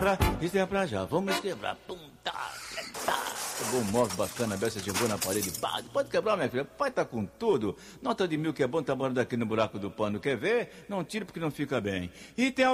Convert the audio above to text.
Isso é pra já, vamos quebrar. Pum, tá. Pegou um móvel bacana, Bessa jogou na parede. Pode quebrar, minha filha. Pai tá com tudo. Nota de 1.000 que é bom, tá morando aqui no buraco do pano. Quer ver? Não tira porque não fica bem. E tem